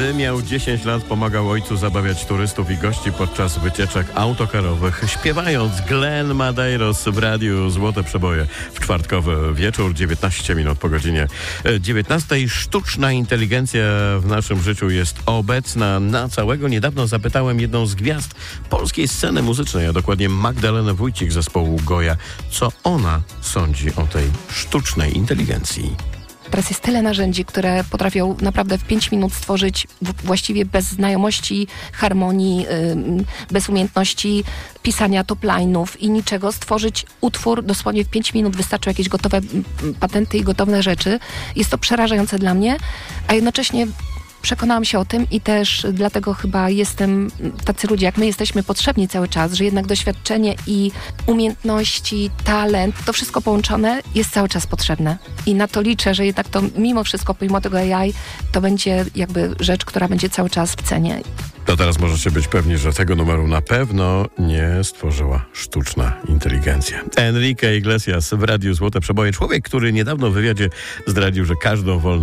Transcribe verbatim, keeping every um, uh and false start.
Gdy miał dziesięć lat, pomagał ojcu zabawiać turystów i gości podczas wycieczek autokarowych, śpiewając Glenn Medeiros w radiu Złote Przeboje. W czwartkowy wieczór, dziewiętnaście minut po godzinie dziewiętnastej. Sztuczna inteligencja w naszym życiu jest obecna na całego. Niedawno zapytałem jedną z gwiazd polskiej sceny muzycznej, a dokładnie Magdalenę Wójcik z zespołu Goja, co ona sądzi o tej sztucznej inteligencji. Teraz jest tyle narzędzi, które potrafią naprawdę w pięć minut stworzyć w, właściwie bez znajomości harmonii, yy, bez umiejętności pisania top line'ów i niczego, stworzyć utwór dosłownie w pięć minut. Wystarczą jakieś gotowe m, patenty i gotowe rzeczy. Jest to przerażające dla mnie, a jednocześnie przekonałam się o tym i też dlatego chyba jestem, tacy ludzie jak my jesteśmy potrzebni cały czas, że jednak doświadczenie i umiejętności, talent, to wszystko połączone jest cały czas potrzebne. I na to liczę, że jednak to mimo wszystko, pomimo tego A I, to będzie jakby rzecz, która będzie cały czas w cenie. To teraz możecie być pewni, że tego numeru na pewno nie stworzyła sztuczna inteligencja. Enrique Iglesias w radiu Złote Przeboje. Człowiek, który niedawno w wywiadzie zdradził, że każdą wolną